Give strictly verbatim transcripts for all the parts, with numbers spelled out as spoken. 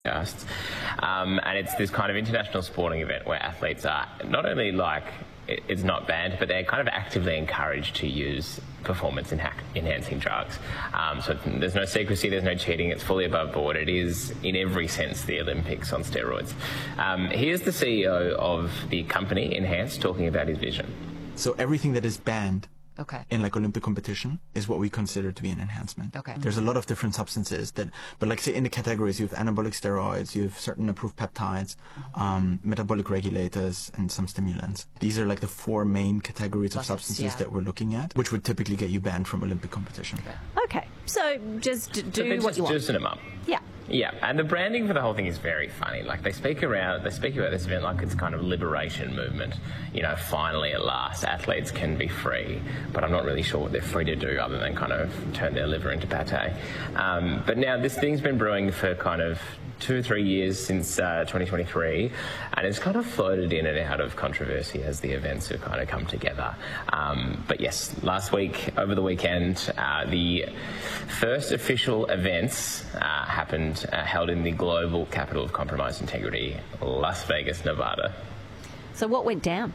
podcasts. Um, and it's this kind of international sporting event where athletes are not only like, it's not banned, but they're kind of actively encouraged to use performance-enhancing drugs. Um, so there's no secrecy, there's no cheating, it's fully above board. It is, in every sense, the Olympics on steroids. Um, here's the C E O of the company, Enhance, talking about his vision. So everything that is banned Okay. in like Olympic competition is what we consider to be an enhancement. Okay. There's a lot of different substances that, but like say in the categories, you have anabolic steroids, you have certain approved peptides, um, metabolic regulators, and some stimulants. These are like the four main categories Plus of substances yeah. that we're looking at, which would typically get you banned from Olympic competition. Okay. So just d- do so what just you want. juicing them up. Yeah. Yeah, and the branding for the whole thing is very funny. Like they speak around, they speak about this event like it's kind of liberation movement. You know, finally at last, athletes can be free. But I'm not really sure what they're free to do other than kind of turn their liver into pate. Um, but now this thing's been brewing for kind of two or three years since uh, twenty twenty-three, and it's kind of floated in and out of controversy as the events have kind of come together. Um, but yes, last week, over the weekend, uh, the first official events uh, happened, uh, held in the global capital of compromised integrity, Las Vegas, Nevada. So what went down?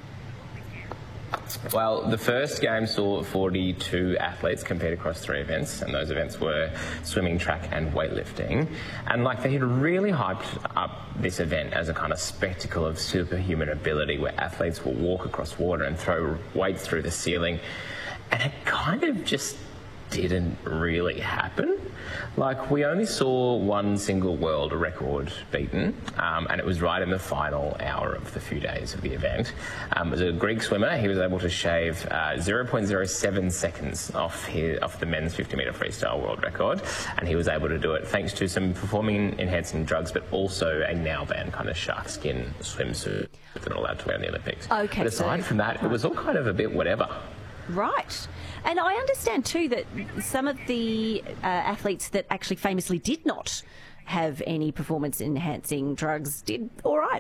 Well, the first game saw forty-two athletes compete across three events, and those events were swimming, track and weightlifting. And like they had really hyped up this event as a kind of spectacle of superhuman ability where athletes will walk across water and throw weights through the ceiling. And it kind of just didn't really happen. Like, we only saw one single world record beaten, um, and it was right in the final hour of the few days of the event. Um, it was a Greek swimmer. He was able to shave uh, zero point zero seven seconds off, his, off the men's fifty metre freestyle world record, and he was able to do it thanks to some performing-enhancing drugs, but also a now-banned kind of shark skin swimsuit that they're not allowed to wear in the Olympics. Okay, but aside so, from that, it was all kind of a bit whatever. Right. And I understand too that some of the uh, athletes that actually famously did not have any performance-enhancing drugs did all right.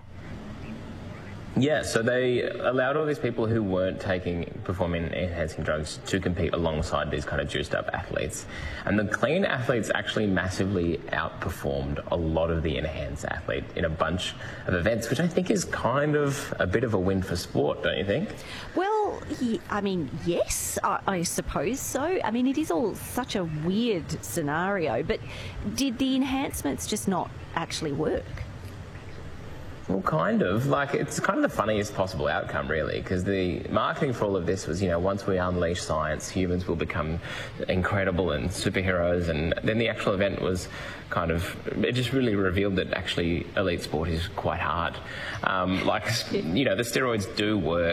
Yeah, so they allowed all these people who weren't taking performance-enhancing drugs to compete alongside these kind of juiced-up athletes. And the clean athletes actually massively outperformed a lot of the enhanced athlete in a bunch of events, which I think is kind of a bit of a win for sport, don't you think? Well, he, I mean, yes, I, I suppose so. I mean, it is all such a weird scenario, but did the enhancements just not actually work? Well, kind of. Like, it's kind of the funniest possible outcome, really, because the marketing for all of this was, you know, once we unleash science, humans will become incredible and superheroes, and then the actual event was kind of, it just really revealed that actually elite sport is quite hard. Um, like, you know, the steroids do work.